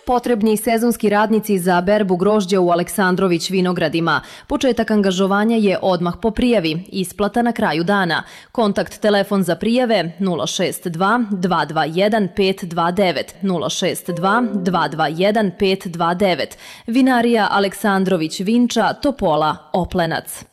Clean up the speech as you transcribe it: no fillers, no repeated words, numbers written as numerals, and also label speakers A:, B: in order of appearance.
A: Potrebni sezonski radnici za berbu grožđa u Aleksandrović vinogradima. Početak angažovanja je odmah po prijavi, isplata na kraju dana. Kontakt telefon za prijave 062 221 529 062 221 529. Vinarija Aleksandrović Vinča, Topola, Oplenac.